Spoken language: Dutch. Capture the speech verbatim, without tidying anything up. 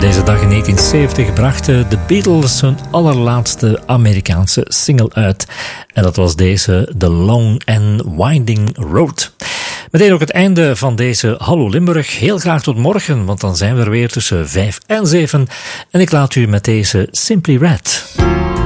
Deze dag in negentien zeventig brachten de Beatles hun allerlaatste Amerikaanse single uit. En dat was deze The Long and Winding Road. Meteen ook het einde van deze Hallo Limburg. Heel graag tot morgen, want dan zijn we er weer tussen vijf en zeven. En ik laat u met deze Simply Red.